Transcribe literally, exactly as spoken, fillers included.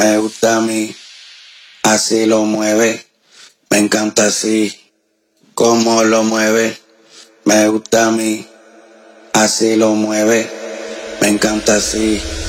me gusta a mí, así lo mueve, me encanta así, como lo mueve, me gusta a mí, así lo mueve, me encanta así.